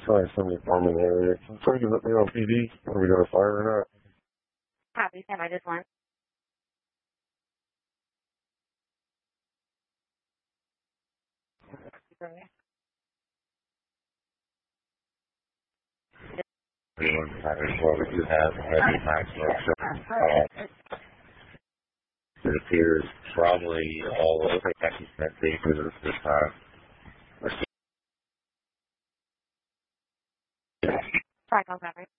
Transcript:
Try somebody for me there. So you can let me know PD. Are we got a fire or not? Copy, stand by this one. We do have heavy max workshop. It appears probably all over Texas Met vehicles this time. Sorry, call coverage.